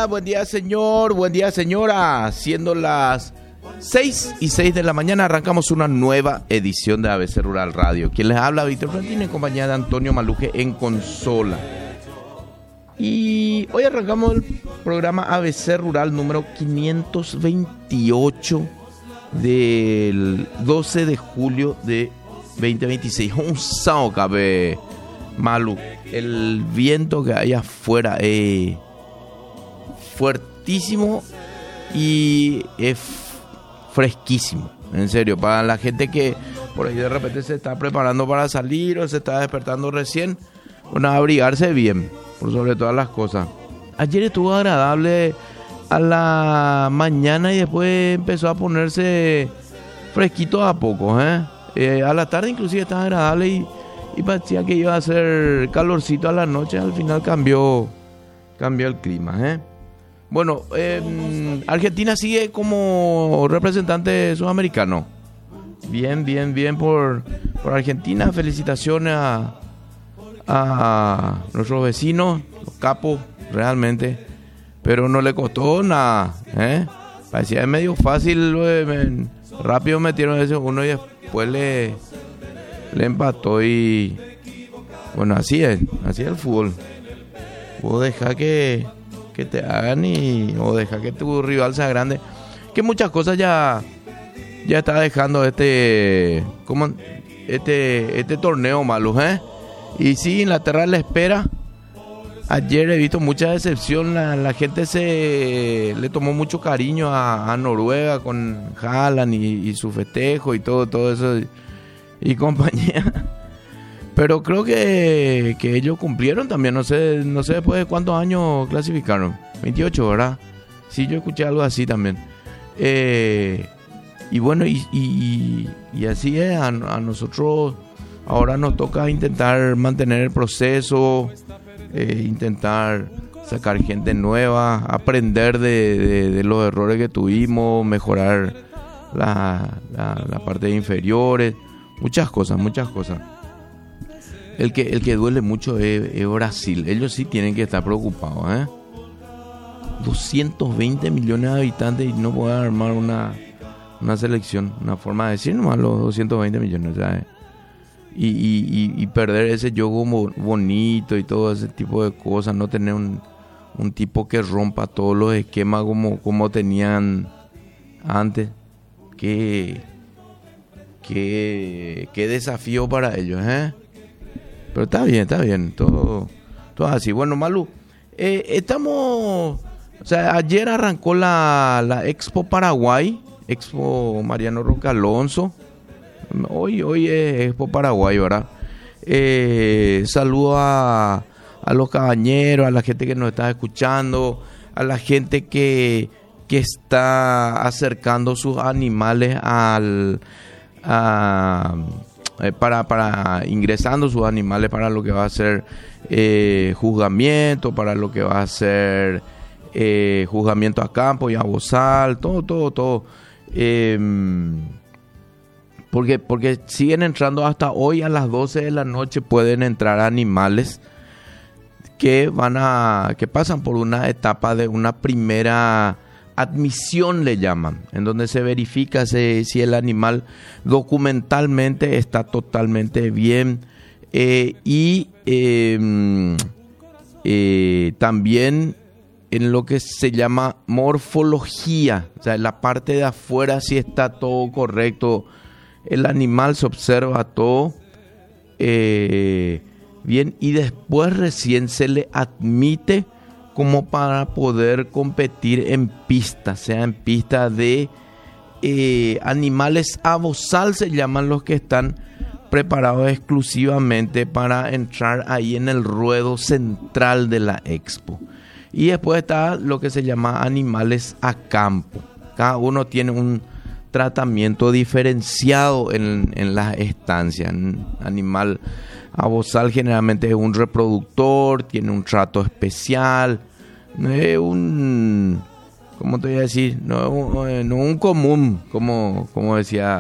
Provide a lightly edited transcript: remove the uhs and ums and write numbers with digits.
buen día señor, buen día señora. Siendo las 6:06 de la mañana, arrancamos una nueva edición de ABC Rural Radio. Quien les habla, Víctor Frontini, en compañía de Antonio Maluje en consola. Y hoy arrancamos el programa ABC Rural número 528 del 12 de julio de 2026. Un sábado, cabe, Malu. El viento que hay afuera es fuertísimo y es fresquísimo. En serio, para la gente que por ahí de repente se está preparando para salir o se está despertando recién, bueno, abrigarse bien, por sobre todas las cosas. Ayer estuvo agradable a la mañana y después empezó a ponerse fresquito a poco, a la tarde inclusive estaba agradable y parecía que iba a hacer calorcito a la noche. Al final cambió el clima, Bueno, Argentina sigue como representante sudamericano. Bien por Argentina. Felicitaciones a nuestros vecinos, los capos, realmente. Pero no le costó nada, Parecía medio fácil, rápido metieron ese uno y después le empató y... Bueno, así es el fútbol. Vos dejá que te hagan o deja que tu rival sea grande. Que muchas cosas ya está dejando este torneo malo, Y sí, Inglaterra le espera. Ayer he visto mucha decepción. La gente le tomó mucho cariño a Noruega con Haaland y su festejo y todo eso y compañía. Pero creo que ellos cumplieron también. No sé después de cuántos años clasificaron. 28, ¿verdad? Sí, yo escuché algo así también. Y bueno, y así es. A nosotros ahora nos toca intentar mantener el proceso, intentar sacar gente nueva, aprender de los errores que tuvimos, mejorar la parte de inferiores, muchas cosas. El que duele mucho es Brasil. Ellos sí tienen que estar preocupados, 220 millones de habitantes y no pueden armar una selección, una forma de decir nomás los 220 millones, ¿sabes? Y perder ese juego bonito y todo ese tipo de cosas, no tener un tipo que rompa todos los esquemas como tenían antes. Qué desafío para ellos, Pero está bien, todo así. Bueno, Malu, ayer arrancó la Expo Paraguay, Expo Mariano Roque Alonso. Hoy es Expo Paraguay, ¿verdad? Saludo a los cabañeros, a la gente que nos está escuchando, a la gente que está acercando sus animales para ingresando sus animales para lo que va a ser juzgamiento, para lo que va a ser juzgamiento a campo y a bozal, todo. Porque siguen entrando hasta hoy a las 12 de la noche, pueden entrar animales que pasan por una etapa de una primera admisión, le llaman, en donde se verifica si el animal documentalmente está totalmente bien, y también en lo que se llama morfología, o sea, en la parte de afuera si está todo correcto, el animal se observa todo bien, y después recién se le admite como para poder competir en pista, sea en pista de animales a bozal, se llaman los que están preparados exclusivamente para entrar ahí en el ruedo central de la expo. Y después está lo que se llama animales a campo. Cada uno tiene un tratamiento diferenciado en las estancias. Un animal a bozal generalmente es un reproductor, tiene un trato especial, no es ¿cómo te voy a decir? No un común, como decía